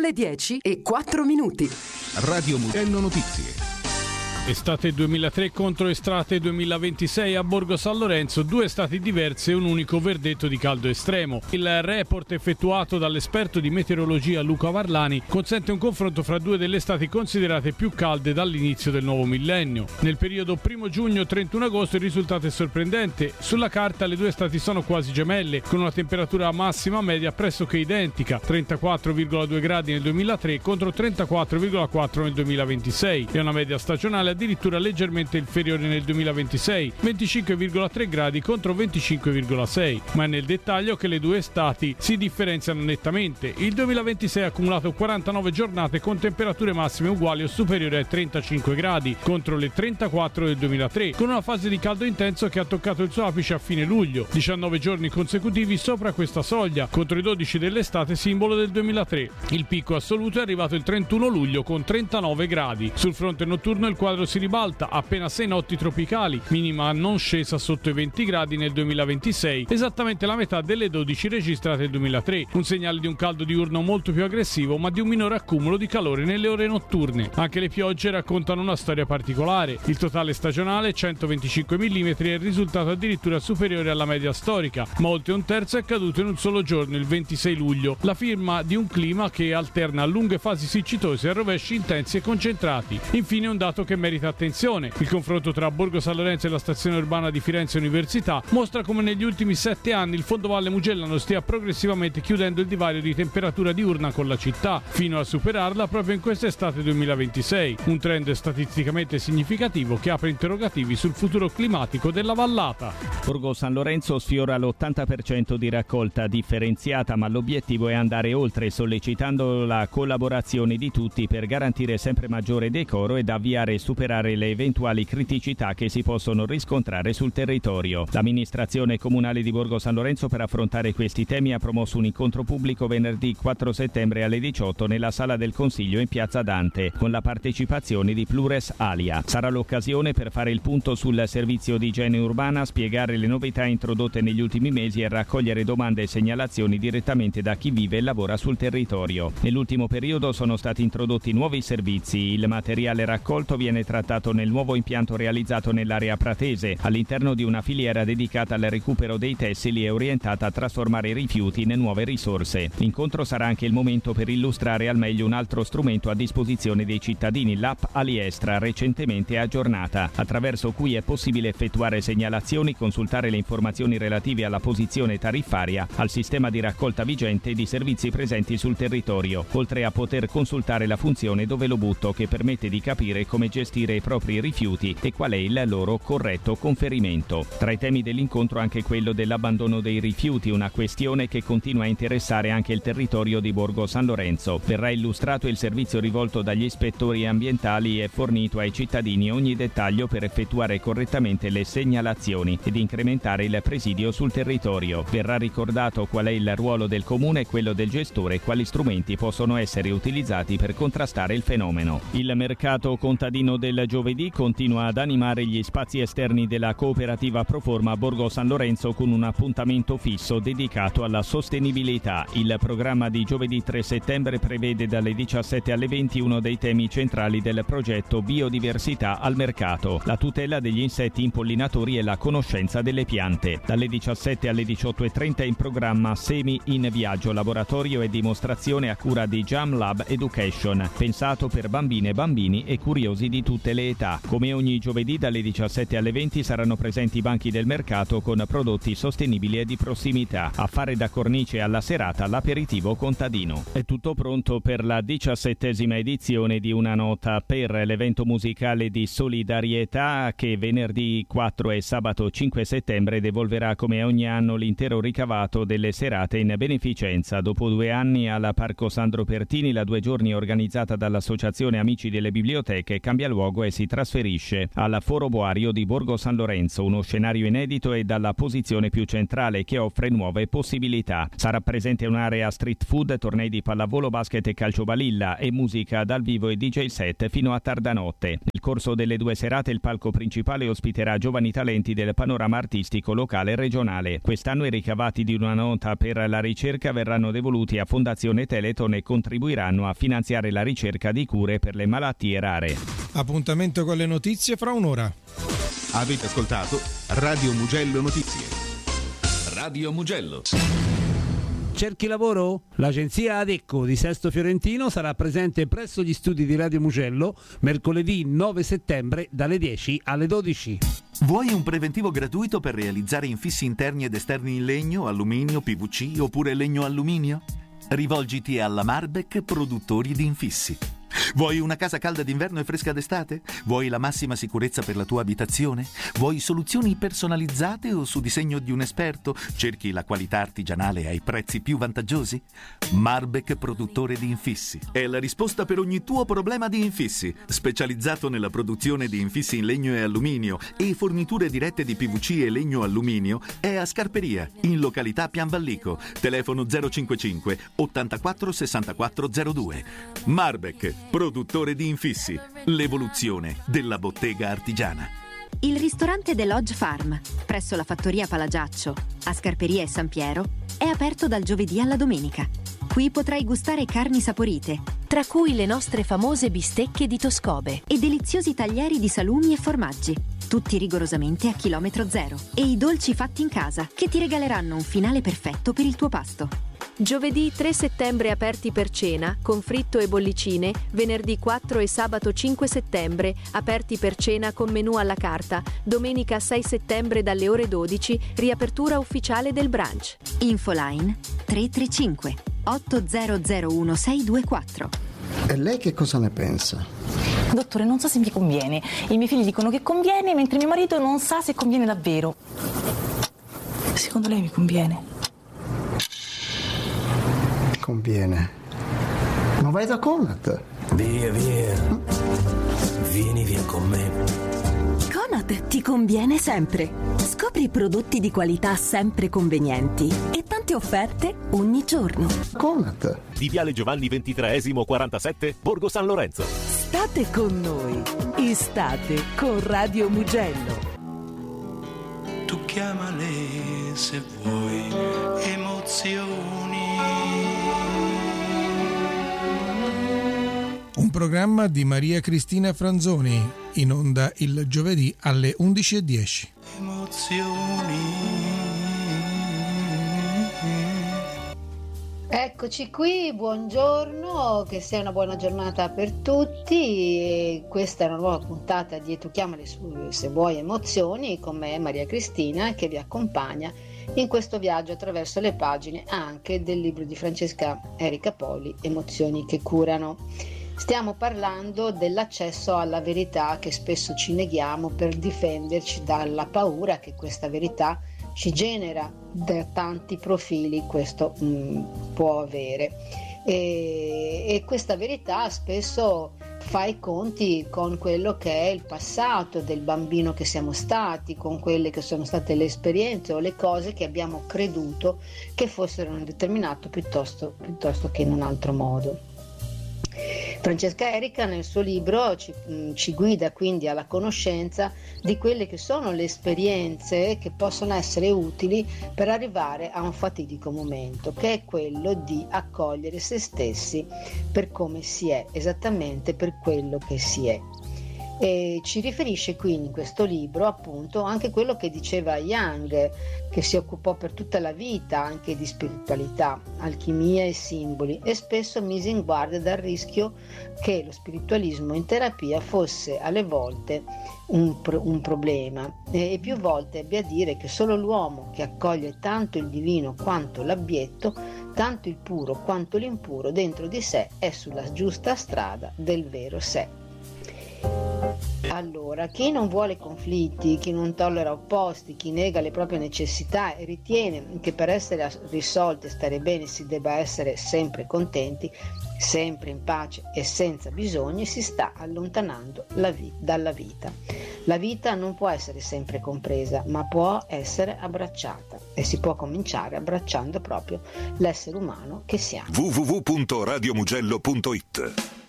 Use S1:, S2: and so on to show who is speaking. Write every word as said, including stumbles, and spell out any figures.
S1: le dieci e quattro minuti.
S2: Radio Mugello Notizie.
S3: Estate duemilatré contro estate duemilaventisei a Borgo San Lorenzo, due estati diverse e un unico verdetto di caldo estremo. Il report effettuato dall'esperto di meteorologia Luca Varlani consente un confronto fra due delle estati considerate più calde dall'inizio del nuovo millennio. Nel periodo primo giugno trentuno agosto il risultato è sorprendente. Sulla carta le due estati sono quasi gemelle, con una temperatura massima media pressoché identica, trentaquattro virgola due gradi nel duemilatré contro trentaquattro virgola quattro nel duemilaventisei, e una media stagionale addirittura leggermente inferiore nel duemilaventisei, venticinque virgola tre gradi contro venticinque virgola sei, ma è nel dettaglio che le due estati si differenziano nettamente. Il duemilaventisei ha accumulato quarantanove giornate con temperature massime uguali o superiori ai trentacinque gradi contro le trentaquattro del duemilatré, con una fase di caldo intenso che ha toccato il suo apice a fine luglio, diciannove giorni consecutivi sopra questa soglia contro i dodici dell'estate simbolo del duemilatré. Il picco assoluto è arrivato il trentuno luglio con trentanove gradi. Sul fronte notturno il quadro si ribalta, appena sei notti tropicali, minima non scesa sotto i venti gradi nel duemilaventisei, esattamente la metà delle dodici registrate nel duemilatré, un segnale di un caldo diurno molto più aggressivo ma di un minore accumulo di calore nelle ore notturne. Anche le piogge raccontano una storia particolare. Il totale stagionale, centoventicinque millimetri, è il risultato addirittura superiore alla media storica, ma oltre un terzo è caduto in un solo giorno, il ventisei luglio, la firma di un clima che alterna lunghe fasi siccitose a rovesci intensi e concentrati. Infine un dato che merita attenzione: il confronto tra Borgo San Lorenzo e la stazione urbana di Firenze Università mostra come negli ultimi sette anni il fondovalle mugellano stia progressivamente chiudendo il divario di temperatura diurna con la città, fino a superarla proprio in quest'estate duemilaventisei, un trend statisticamente significativo che apre interrogativi sul futuro climatico della vallata.
S4: Borgo San Lorenzo sfiora l'ottanta per cento di raccolta differenziata, ma l'obiettivo è andare oltre, sollecitando la collaborazione di tutti per garantire sempre maggiore decoro ed avviare e superare le eventuali criticità che si possono riscontrare sul territorio. L'amministrazione comunale di Borgo San Lorenzo, per affrontare questi temi, ha promosso un incontro pubblico venerdì quattro settembre alle diciotto nella sala del Consiglio in Piazza Dante, con la partecipazione di Plures Alia. Sarà l'occasione per fare il punto sul servizio di igiene urbana, spiegare le novità introdotte negli ultimi mesi e raccogliere domande e segnalazioni direttamente da chi vive e lavora sul territorio. Nell'ultimo periodo sono stati introdotti nuovi servizi. Il materiale raccolto viene trattato nel nuovo impianto realizzato nell'area pratese, all'interno di una filiera dedicata al recupero dei tessili e orientata a trasformare i rifiuti in nuove risorse. L'incontro sarà anche il momento per illustrare al meglio un altro strumento a disposizione dei cittadini, l'app Aliestra, recentemente aggiornata, attraverso cui è possibile effettuare segnalazioni, consultare le informazioni relative alla posizione tariffaria, al sistema di raccolta vigente e di servizi presenti sul territorio, oltre a poter consultare la funzione Dove lo butto, che permette di capire come gestire i propri rifiuti e qual è il loro corretto conferimento. Tra i temi dell'incontro anche quello dell'abbandono dei rifiuti, una questione che continua a interessare anche il territorio di Borgo San Lorenzo. Verrà illustrato il servizio rivolto dagli ispettori ambientali e fornito ai cittadini ogni dettaglio per effettuare correttamente le segnalazioni ed incrementare il presidio sul territorio. Verrà ricordato qual è il ruolo del comune e quello del gestore e quali strumenti possono essere utilizzati per contrastare il fenomeno. Il mercato contadino del giovedì continua ad animare gli spazi esterni della cooperativa Proforma Borgo San Lorenzo con un appuntamento fisso dedicato alla sostenibilità. Il programma di giovedì tre settembre prevede dalle diciassette alle venti uno dei temi centrali del progetto Biodiversità al mercato, la tutela degli insetti impollinatori e la conoscenza delle piante. Dalle diciassette alle diciotto e trenta in programma Semi in viaggio, laboratorio e dimostrazione a cura di Jam Lab Education, pensato per bambine e bambini e curiosi di tutte le età. Come ogni giovedì dalle diciassette alle venti saranno presenti i banchi del mercato con prodotti sostenibili e di prossimità. A fare da cornice alla serata l'aperitivo contadino. È tutto pronto per la diciassettesima edizione di Una Nota per, l'evento musicale di solidarietà che venerdì quattro e sabato cinque settembre devolverà come ogni anno l'intero ricavato delle serate in beneficenza. Dopo due anni al Parco Sandro Pertini, la due giorni organizzata dall'Associazione Amici delle Biblioteche cambia luogo luogo e si trasferisce al Foro Boario di Borgo San Lorenzo, uno scenario inedito e dalla posizione più centrale che offre nuove possibilità. Sarà presente un'area street food, tornei di pallavolo, basket e calciobalilla e musica dal vivo e D J set fino a tarda notte. Nel corso delle due serate il palco principale ospiterà giovani talenti del panorama artistico locale e regionale. Quest'anno i ricavati di una nota per la ricerca verranno devoluti a Fondazione Teleton e contribuiranno a finanziare la ricerca di cure per le malattie rare.
S5: Appuntamento con le notizie fra un'ora.
S2: Avete ascoltato Radio Mugello Notizie. Radio Mugello.
S6: Cerchi lavoro? L'agenzia Adecco di Sesto Fiorentino sarà presente presso gli studi di Radio Mugello mercoledì nove settembre dalle dieci alle dodici.
S7: Vuoi un preventivo gratuito per realizzare infissi interni ed esterni in legno, alluminio, P V C oppure legno-alluminio? Rivolgiti alla Marbek Produttori di Infissi. Vuoi una casa calda d'inverno e fresca d'estate? Vuoi la massima sicurezza per la tua abitazione? Vuoi soluzioni personalizzate o su disegno di un esperto? Cerchi la qualità artigianale ai prezzi più vantaggiosi? Marbek Produttore di Infissi è la risposta per ogni tuo problema di infissi. Specializzato nella produzione di infissi in legno e alluminio e forniture dirette di P V C e legno-alluminio, è a Scarperia, in località Pianvallico. Telefono zero cinquantacinque ottantaquattro sessantaquattro zero due. Marbek Produttore di Infissi, l'evoluzione della bottega artigiana.
S8: Il ristorante The Lodge Farm, presso la fattoria Palagiaccio, a Scarperia e San Piero, è aperto dal giovedì alla domenica. Qui potrai gustare carni saporite,
S9: tra cui le nostre famose bistecche di Toscobe,
S8: e deliziosi taglieri di salumi e formaggi, tutti rigorosamente a chilometro zero, e i dolci fatti in casa, che ti regaleranno un finale perfetto per il tuo pasto.
S9: Giovedì tre settembre aperti per cena, con fritto e bollicine, venerdì quattro e sabato cinque settembre aperti per cena con menù alla carta, domenica sei settembre dalle ore dodici, riapertura ufficiale del brunch.
S8: Infoline tre tre cinque otto zero zero uno sei due quattro.
S10: E lei che cosa ne pensa?
S11: Dottore, non so se mi conviene. I miei figli dicono che conviene, mentre mio marito non sa se conviene davvero. Secondo lei mi conviene?
S10: Conviene. Ma vai da Conad.
S12: Via, via. Vieni via con me.
S13: Conad ti conviene sempre. Scopri prodotti di qualità sempre convenienti e tante offerte ogni giorno.
S10: Conad.
S14: Di Viale Giovanni ventitreesimo quarantasette, Borgo San Lorenzo.
S13: State con noi. Estate con Radio Mugello.
S12: Tu chiamale se vuoi emozioni.
S5: Un programma di Maria Cristina Franzoni, in onda il giovedì alle undici e dieci.
S12: Emozioni.
S15: Eccoci qui, buongiorno, che sia una buona giornata per tutti. Questa è una nuova puntata di Tu chiamale se vuoi emozioni, con me Maria Cristina, che vi accompagna in questo viaggio attraverso le pagine anche del libro di Francesca Erika Poli, Emozioni che curano. Stiamo parlando dell'accesso alla verità che spesso ci neghiamo per difenderci dalla paura che questa verità ci genera da tanti profili questo mh, può avere. E, e questa verità spesso fa i conti con quello che è il passato del bambino che siamo stati, con quelle che sono state le esperienze o le cose che abbiamo creduto che fossero in un determinato piuttosto, piuttosto che in un altro modo. Francesca Erika nel suo libro ci, ci guida quindi alla conoscenza di quelle che sono le esperienze che possono essere utili per arrivare a un fatidico momento, che è quello di accogliere se stessi per come si è, esattamente per quello che si è. E ci riferisce quindi in questo libro appunto anche quello che diceva Jung, che si occupò per tutta la vita anche di spiritualità, alchimia e simboli, e spesso mise in guardia dal rischio che lo spiritualismo in terapia fosse alle volte un, pro- un problema, e più volte ebbe a dire che solo l'uomo che accoglie tanto il divino quanto l'abbietto, tanto il puro quanto l'impuro dentro di sé, è sulla giusta strada del vero sé. Allora, chi non vuole conflitti, chi non tollera opposti, chi nega le proprie necessità e ritiene che per essere risolte e stare bene si debba essere sempre contenti, sempre in pace e senza bisogni, si sta allontanando la vi- dalla vita. La vita non può essere sempre compresa, ma può essere abbracciata, e si può cominciare abbracciando proprio l'essere umano che siamo.
S16: w w w punto radio mugello punto it